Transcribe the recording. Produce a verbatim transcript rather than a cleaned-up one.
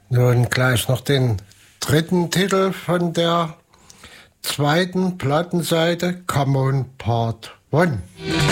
Nun gleich noch den dritten Titel von der zweiten Plattenseite, Come On Part One.